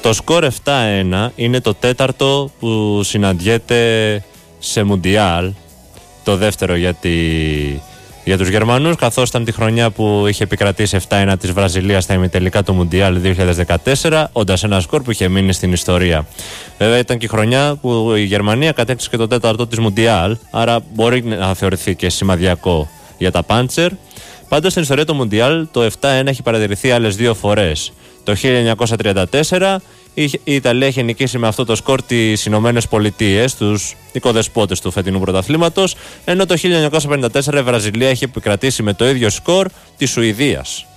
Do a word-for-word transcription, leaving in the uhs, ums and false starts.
Το σκορ επτά ένα είναι το τέταρτο που συναντιέται σε Μουντιάλ, το δεύτερο για, τη, για τους Γερμανούς, καθώς ήταν τη χρονιά που είχε επικρατήσει επτά ένα της Βραζιλίας στα ημιτελικά του Μουντιάλ δύο χιλιάδες δεκατέσσερα, όντας ένα σκορ που είχε μείνει στην ιστορία. Βέβαια ήταν και η χρονιά που η Γερμανία κατέκτησε και το τέταρτο της Μουντιάλ, άρα μπορεί να θεωρηθεί και σημαδιακό για τα Πάντσερ. Πάντως στην ιστορία του Μουντιάλ το επτά ένα έχει παρατηρηθεί άλλες δύο φορές. Το χίλια εννιακόσια τριάντα τέσσερα η Ιταλία είχε νικήσει με αυτό το σκορ τις Ηνωμένες Πολιτείες, τους οικοδεσπότες του φετινού πρωταθλήματος, ενώ το χίλια εννιακόσια πενήντα τέσσερα η Βραζιλία είχε επικρατήσει με το ίδιο σκορ της Σουηδίας.